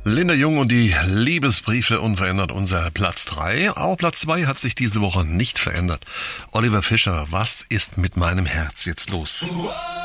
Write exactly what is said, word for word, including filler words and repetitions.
Linda Jung und die Liebesbriefe unverändert unser Platz drei. Auch Platz zwei hat sich diese Woche nicht verändert. Oliver Fischer, was ist mit meinem Herz jetzt los?